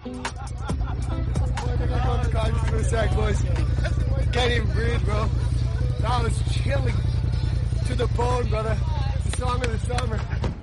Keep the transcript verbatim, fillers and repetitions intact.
For a sec, boys. Can't even breathe, bro. That was chilling to the bone, brother. The song of the summer.